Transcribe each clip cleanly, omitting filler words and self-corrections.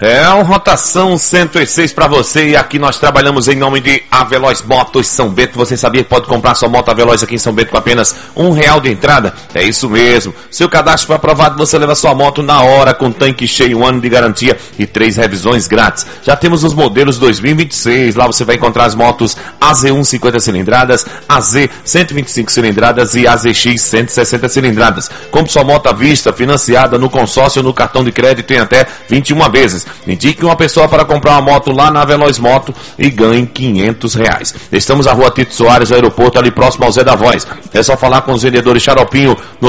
É uma rotação 106 para você, e aqui nós trabalhamos em nome de Aveloz Motos São Bento. Você sabia que pode comprar sua moto Aveloz aqui em São Bento com apenas R$1 de entrada? É isso mesmo. Seu cadastro foi aprovado, você leva sua moto na hora com tanque cheio, 1 ano de garantia e 3 revisões grátis. Já temos os modelos 2026, lá você vai encontrar as motos AZ1 50 cilindradas, AZ 125 cilindradas e AZX 160 cilindradas. Compre sua moto à vista, financiada no consórcio ou no cartão de crédito em até 21 vezes. Indique uma pessoa para comprar uma moto lá na Veloz Moto e ganhe R$500. Estamos na rua Tito Soares, no aeroporto, ali próximo ao Zé da Voz. É só falar com os vendedores Xaropinho no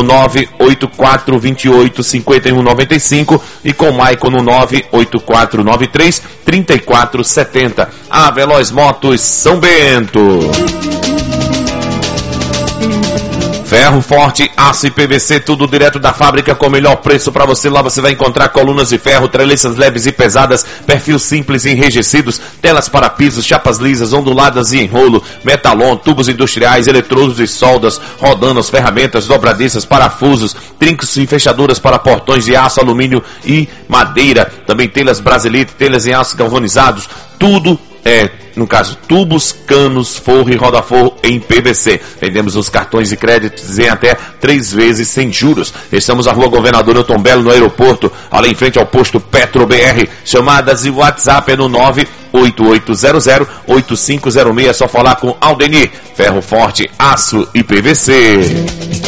984285195 e com o Maicon no 984933470. A Veloz Motos São Bento. Ferro forte, aço e PVC, tudo direto da fábrica com o melhor preço para você. Lá você vai encontrar colunas de ferro, treliças leves e pesadas, perfis simples e enrijecidos, telas para pisos, chapas lisas, onduladas e enrolo, metalon, tubos industriais, eletrodos e soldas, rodanas, ferramentas, dobradiças, parafusos, trincos e fechaduras para portões de aço, alumínio e madeira. Também telhas brasilite, telhas em aço galvanizados, tudo no caso, tubos, canos, forro e roda-forro em PVC. Vendemos os cartões de créditos em até 3 vezes sem juros. Estamos na rua Governador Newton Belo, no aeroporto, ali em frente ao posto Petro BR. Chamadas e WhatsApp é no 98800-8506. É só falar com Aldenir. Ferro forte, aço e PVC.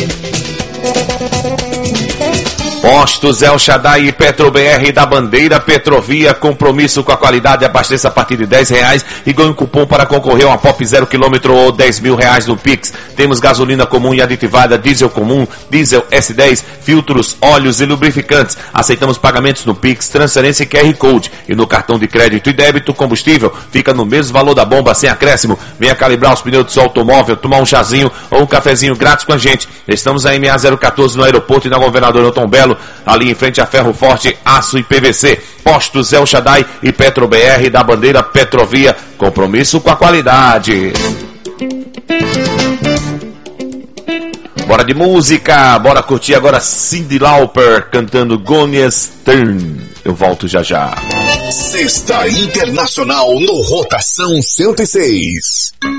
Postos El Shaddai e Petro BR da Bandeira Petrovia, compromisso com a qualidade. Abasteça a partir de R$10 e ganhe um cupom para concorrer a uma Pop 0 km ou R$10.000 no Pix. Temos gasolina comum e aditivada, diesel comum, diesel S10, filtros, óleos e lubrificantes. Aceitamos pagamentos no Pix, transferência e QR Code. E no cartão de crédito e débito, combustível fica no mesmo valor da bomba, sem acréscimo. Venha calibrar os pneus do seu automóvel, tomar um chazinho ou um cafezinho grátis com a gente. Estamos na MA 014 no aeroporto e na Governador Newton Belo, ali em frente a Ferro Forte, Aço e PVC. Postos El Shaddai e Petro BR da Bandeira Petrovia, compromisso com a qualidade. Bora de música, bora curtir agora Cyndi Lauper cantando Gonia's Turn. Eu volto já já. Sexta Internacional no Rotação 106.